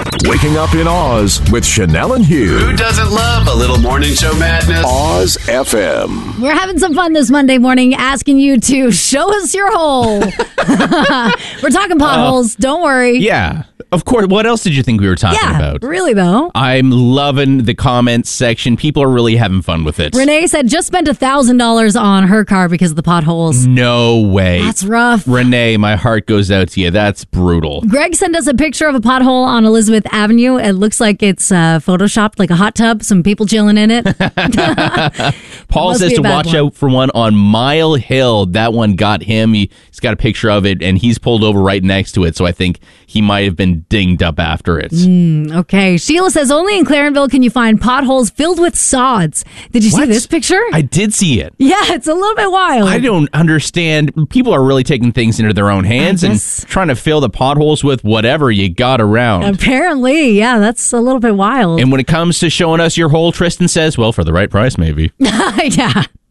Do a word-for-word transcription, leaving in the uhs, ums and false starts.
Waking Up in Oz with Chanel and Hugh. Who doesn't love a little morning show madness? Oz F M. We're having some fun this Monday morning asking you to show us your hole. We're talking potholes. Uh, Don't worry. Yeah. Of course. What else did you think we were talking yeah, about? Really, though. I'm loving the comments section. People are really having fun with it. Renee said just spent one thousand dollars on her car because of the potholes. No way. That's rough. Renee, my heart goes out to you. That's brutal. Greg sent us a picture of a pothole on Elizabeth Avenue. It looks like it's uh, photoshopped, like a hot tub, some people chilling in it. Paul says to watch one. out for one on Mile Hill. That one got him. He, he's got a picture of it, and he's pulled over right next to it, so I think he might have been dinged up after it. Mm, okay. Sheila says, only in Clarenville can you find potholes filled with sods. Did you what? see this picture? I did see it. Yeah, it's a little bit wild. I don't understand. People are really taking things into their own hands and trying to fill the potholes with whatever you got around. Apparently, yeah, that's a little bit wild. And when it comes to showing us your hole, Tristan says, well, for the right price, maybe. Yeah.